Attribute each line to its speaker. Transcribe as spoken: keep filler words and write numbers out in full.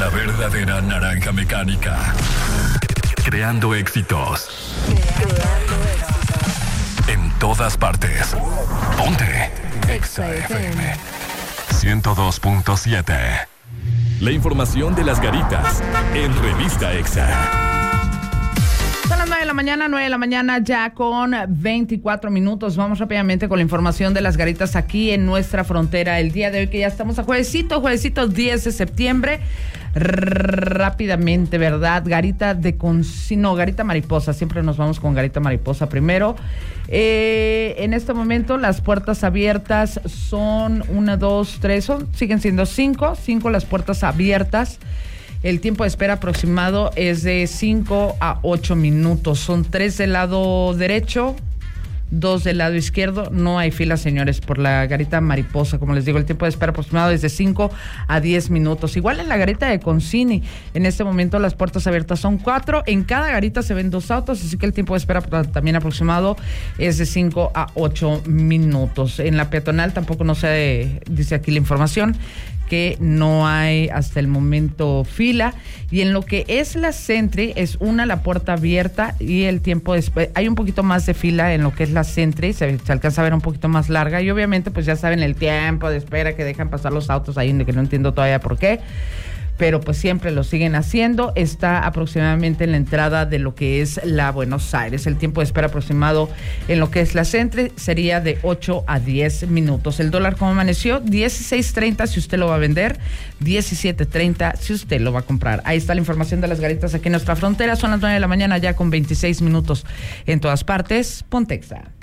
Speaker 1: La verdadera naranja mecánica. Creando éxitos.
Speaker 2: Creando éxitos.
Speaker 1: En todas partes. Ponte Exa F M ciento dos punto siete. La información de las garitas en Revista Exa.
Speaker 3: Son las nueve de la mañana, nueve de la mañana ya con veinticuatro minutos. Vamos rápidamente con la información de las garitas aquí en nuestra frontera. El día de hoy que ya estamos a juevesito, juevesito diez de septiembre. Rápidamente, ¿verdad? Garita de Concino, Garita Mariposa. Siempre nos vamos con Garita Mariposa primero. Eh, en este momento las puertas abiertas son una, dos, tres, son, siguen siendo cinco, cinco las puertas abiertas. El tiempo de espera aproximado es de cinco a ocho minutos. Son tres del lado derecho, dos del lado izquierdo. No hay fila, señores, por la Garita Mariposa. Como les digo, el tiempo de espera aproximado es de cinco a diez minutos. Igual en la Garita de Concini, en este momento las puertas abiertas son cuatro. En cada garita se ven dos autos, así que el tiempo de espera también aproximado es de cinco a ocho minutos. En la peatonal tampoco no se dice aquí la información, que no hay hasta el momento fila. Y en lo que es la Sentry, es una la puerta abierta y el tiempo de, hay un poquito más de fila en lo que es la Sentry, se, se alcanza a ver un poquito más larga y obviamente pues ya saben el tiempo de espera que dejan pasar los autos ahí, de que no entiendo todavía por qué, pero pues siempre lo siguen haciendo. Está aproximadamente en la entrada de lo que es la Buenos Aires. El tiempo de espera aproximado en lo que es la Sentry sería de ocho a diez minutos. El dólar, ¿cómo amaneció? dieciséis treinta si usted lo va a vender, diecisiete treinta si usted lo va a comprar. Ahí está la información de las garitas aquí en nuestra frontera. Son las nueve de la mañana ya con veintiséis minutos en todas partes. Ponte Exa.